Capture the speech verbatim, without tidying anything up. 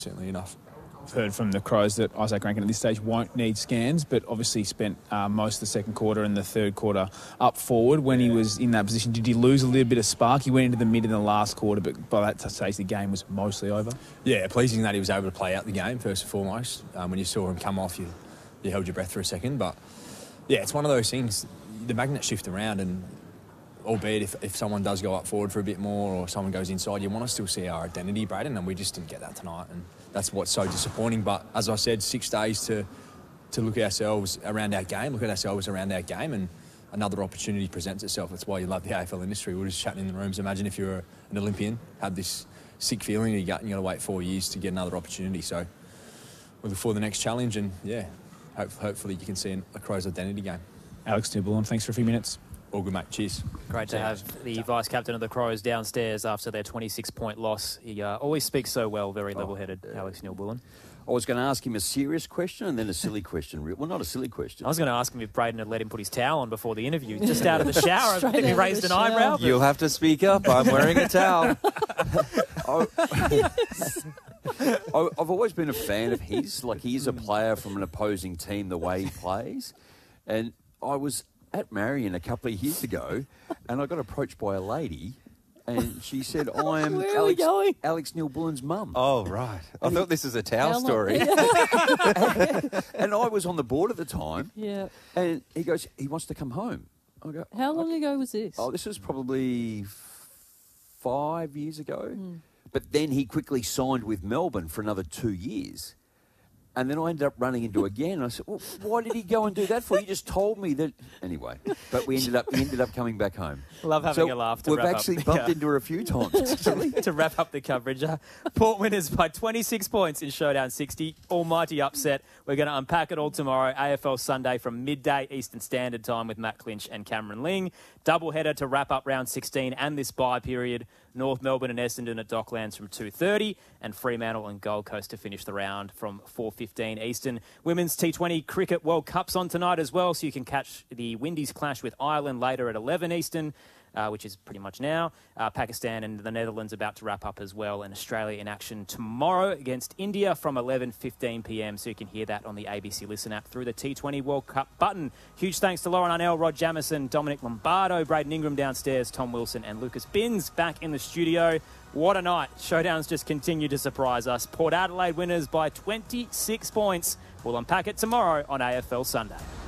certainly enough. I've heard from the Crows that Isaac Rankin at this stage won't need scans, but obviously spent uh, most of the second quarter and the third quarter up forward. When he was in that position, did he lose a little bit of spark? He went into the mid in the last quarter, but by that stage the game was mostly over. Yeah, pleasing that he was able to play out the game first and foremost. Um, when you saw him come off, you, you held your breath for a second. But yeah, it's one of those things. The magnets shift around, and albeit if, if someone does go up forward for a bit more or someone goes inside, you want to still see our identity, Braden, and we just didn't get that tonight. And that's what's so disappointing. But as I said, six days to to look at ourselves around our game, look at ourselves around our game, and another opportunity presents itself. That's why you love the A F L industry. We were just chatting in the rooms. Imagine if you were an Olympian, had this sick feeling in your gut and you got to wait four years to get another opportunity. So we look for the next challenge, and yeah, hope, hopefully you can see a Crows identity game. Alex Neil-Bullen, thanks for a few minutes. All good, mate. Cheers. Great to have the vice-captain of the Crows downstairs after their twenty-six point loss. He uh, always speaks so well, very level-headed, oh, uh, Alex Neil-Bullen. I was going to ask him a serious question and then a silly question. Well, not a silly question. I was going to ask him if Braden had let him put his towel on before the interview. Just out of the shower, I think he raised an eyebrow. You'll have to speak up. I'm wearing a towel. I, I've always been a fan of his. Like, he's a player from an opposing team, the way he plays. And I was at Marion a couple of years ago, and I got approached by a lady, and she said, I'm Where are Alex, we going? Alex Neil-Bullen's mum. Oh, right. I thought this was a towel story. And I was on the board at the time. Yeah. And he goes, he wants to come home. I go, How long ago was this? oh, this was probably five years ago. Mm. But then he quickly signed with Melbourne for another two years. And then I ended up running into again. I said, well, why did he go and do that for? You just told me that. Anyway, but we ended up he ended up coming back home. Love having so a laugh. To we've wrap actually up. bumped Yeah. into her a few times. to wrap up the coverage, uh, Port winners by twenty-six points in Showdown sixty. Almighty upset. We're going to unpack it all tomorrow. A F L Sunday from midday Eastern Standard Time with Matt Clinch and Cameron Ling. Doubleheader to wrap up round sixteen and this bye period. North Melbourne and Essendon at Docklands from two thirty, and Fremantle and Gold Coast to finish the round from four fifteen Eastern. Women's T twenty Cricket World Cup's on tonight as well, so you can catch the Windies clash with Ireland later at eleven Eastern. Uh, which is pretty much now. Uh, Pakistan and the Netherlands about to wrap up as well, and Australia in action tomorrow against India from eleven fifteen p m, so you can hear that on the A B C Listen app through the T twenty World Cup button. Huge thanks to Lauren Arnell, Rod Jamison, Dominic Lombardo, Braden Ingram downstairs, Tom Wilson and Lucas Binns back in the studio. What a night. Showdowns just continue to surprise us. Port Adelaide winners by twenty-six points. We'll unpack it tomorrow on A F L Sunday.